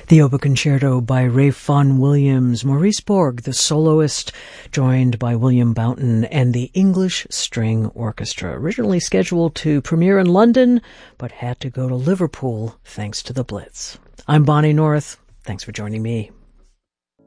The Oboe Concerto by Ralph Vaughan Williams, Maurice Borg, the soloist, joined by William Boughton and the English String Orchestra. Originally scheduled to premiere in London, but had to go to Liverpool thanks to the Blitz. I'm Bonnie North. Thanks for joining me.